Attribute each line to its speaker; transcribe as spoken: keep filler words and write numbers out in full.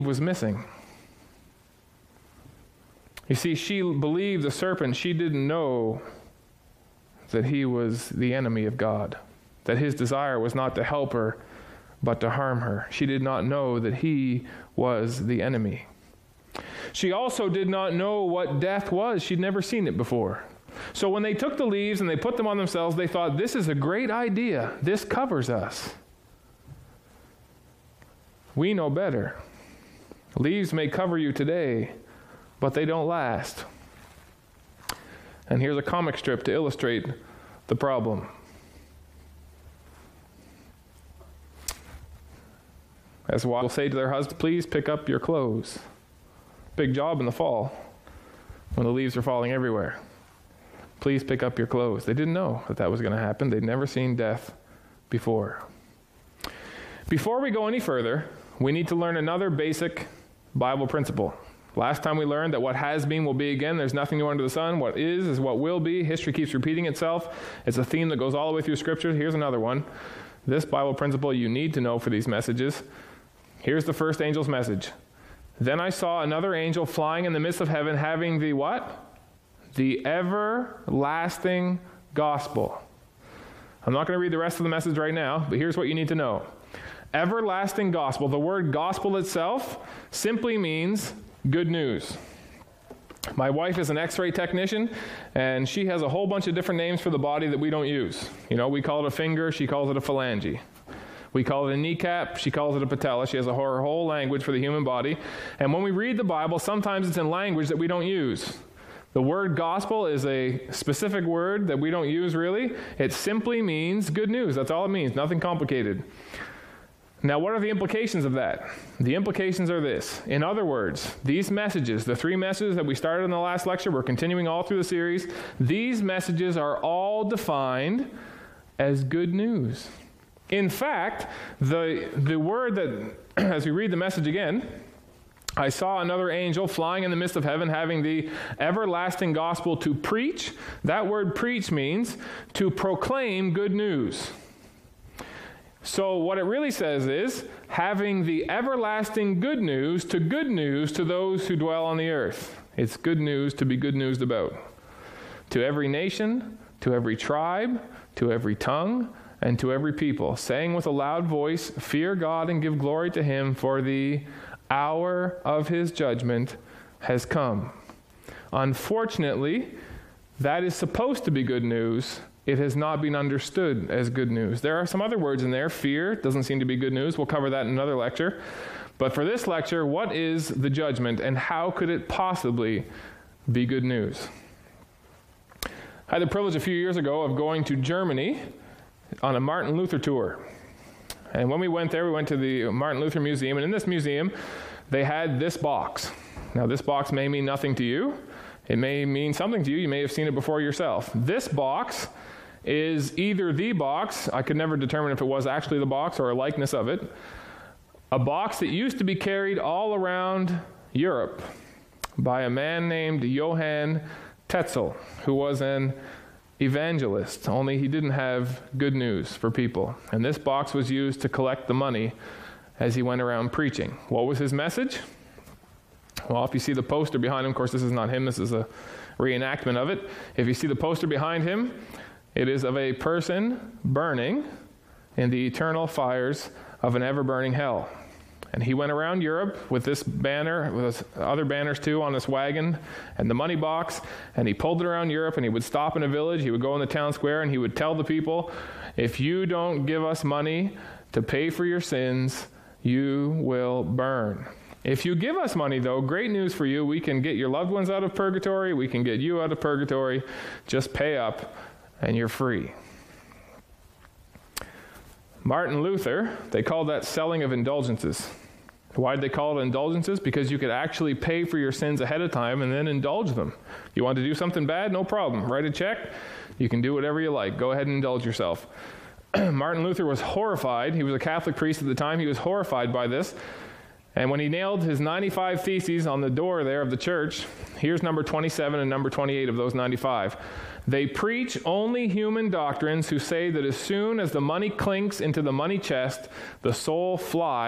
Speaker 1: was missing. You see, she believed the serpent. She didn't know that he was the enemy of God, that his desire was not to help her, but to harm her. She did not know that he was the enemy. She also did not know what death was. She'd never seen it before. So when they took the leaves and they put them on themselves, they thought, this is a great idea. This covers us. We know better. Leaves may cover you today, but they don't last. And here's a comic strip to illustrate the problem. As wives will say to their husband, please pick up your clothes. Big job in the fall when the leaves are falling everywhere. Please pick up your clothes. They didn't know that that was going to happen. They'd never seen death before. Before we go any further, we need to learn another basic Bible principle. Last time we learned that what has been will be again. There's nothing new under the sun. What is is what will be. History keeps repeating itself. It's a theme that goes all the way through Scripture. Here's another one. This Bible principle you need to know for these messages. Here's the first angel's message. Then I saw another angel flying in the midst of heaven, having the what? The everlasting gospel. I'm not going to read the rest of the message right now, but here's what you need to know. Everlasting gospel. The word gospel itself simply means good news. My wife is an x-ray technician, and she has a whole bunch of different names for the body that we don't use. You know, we call it a finger, she calls it a phalange. We call it a kneecap, she calls it a patella. She has a whole, whole language for the human body. And when we read the Bible, sometimes it's in language that we don't use. The word gospel is a specific word that we don't use really. It simply means good news. That's all it means, nothing complicated. Now, what are the implications of that? The implications are this. In other words, these messages, the three messages that we started in the last lecture, we're continuing all through the series, these messages are all defined as good news. In fact, the, the word that, as we read the message again, I saw another angel flying in the midst of heaven, having the everlasting gospel to preach. That word preach means to proclaim good news. So what it really says is, having the everlasting good news to good news to those who dwell on the earth. It's good news to be good news about. To every nation, to every tribe, to every tongue, and to every people, saying with a loud voice, fear God and give glory to him, for the hour of his judgment has come. Unfortunately, that is supposed to be good news. It has not been understood as good news. There are some other words in there. Fear doesn't seem to be good news. We'll cover that in another lecture. But for this lecture, what is the judgment and how could it possibly be good news? I had the privilege a few years ago of going to Germany on a Martin Luther tour. And when we went there, we went to the Martin Luther Museum. And in this museum, they had this box. Now, this box may mean nothing to you. It may mean something to you. You may have seen it before yourself. This box is either the box, I could never determine if it was actually the box or a likeness of it, a box that used to be carried all around Europe by a man named Johann Tetzel, who was an evangelist, only he didn't have good news for people. And this box was used to collect the money as he went around preaching. What was his message? Well, if you see the poster behind him, of course this is not him, this is a reenactment of it. If you see the poster behind him, it is of a person burning in the eternal fires of an ever-burning hell. And he went around Europe with this banner, with other banners too, on this wagon and the money box, and he pulled it around Europe, and he would stop in a village, he would go in the town square, and he would tell the people, if you don't give us money to pay for your sins, you will burn. If you give us money, though, great news for you, we can get your loved ones out of purgatory, we can get you out of purgatory, just pay up, and you're free. Martin Luther, they called that selling of indulgences. Why did they call it indulgences? Because you could actually pay for your sins ahead of time and then indulge them. You want to do something bad? No problem. Write a check. You can do whatever you like. Go ahead and indulge yourself. Martin Luther was horrified. He was a Catholic priest at the time. He was horrified by this. And when he nailed his ninety-five theses on the door there of the church, here's number twenty-seven and number twenty-eight of those ninety-five. They preach only human doctrines who say that as soon as the money clinks into the money chest, the soul flies